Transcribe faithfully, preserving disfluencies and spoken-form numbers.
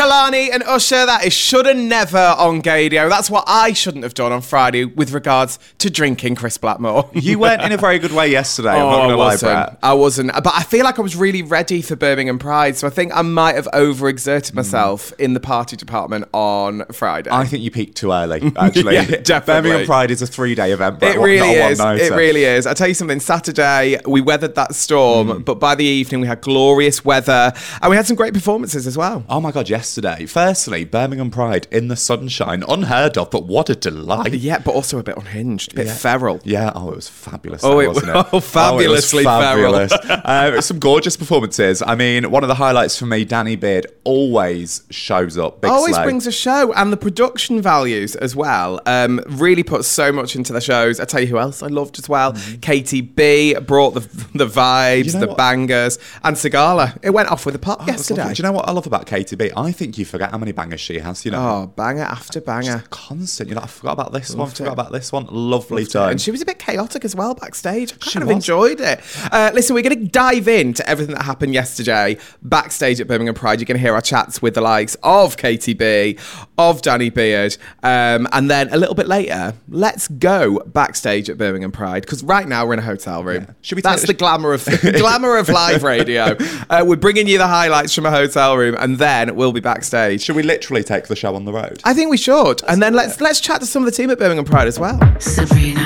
Kehlani and Usher, that is shoulda never on Gadio. That's what I shouldn't have done on Friday with regards to drinking Chris Blackmore. You weren't in a very good way yesterday, I'm oh, not going I to lie, wasn't. Brett. I wasn't. But I feel like I was really ready for Birmingham Pride, so I think I might have overexerted myself mm. in the party department on Friday. I think you peaked too early, actually. Yeah, definitely. Birmingham Pride is a three-day event, Brett. It really is. It It really is. I'll tell you something, Saturday, we weathered that storm, mm. but by the evening we had glorious weather, and we had some great performances as well. Oh my God, yesterday. Firstly, Birmingham Pride in the sunshine, unheard of, but what a delight. Yeah, but also a bit unhinged, a bit yeah. feral. Yeah, oh, it was fabulous. Oh, though, it, wasn't it? oh fabulously oh, it was fabulous. feral. uh, some gorgeous performances. I mean, one of the highlights for me, Danny Beard always shows up. Big always slow. brings a show, and the production values as well um, really put so much into the shows. I tell you who else I loved as well. Mm-hmm. Katie B brought the the vibes, you know the what? bangers, and Sigala. It went off with a pop oh, yesterday. Do you know what I love about Katie B? I think you forget how many bangers she has. You know, oh, banger after banger, just constant. You're like, I forgot about this Loved one. it. Forgot about this one. Lovely Loved time. It. And she was a bit chaotic as well backstage. I She kind of was. enjoyed it. Uh, listen, we're going to dive into everything that happened yesterday backstage at Birmingham Pride. You're going to hear our chats with the likes of Katie B, of Danny Beard, um, and then a little bit later, let's go backstage at Birmingham Pride, because right now we're in a hotel room. Yeah. Should we That's take the glamour of glamour of live radio. Uh, we're bringing you the highlights from a hotel room, and then we'll be backstage. Should we literally take the show on the road? I think we should, let's and then let's it. let's chat to some of the team at Birmingham Pride as well. Sabrina.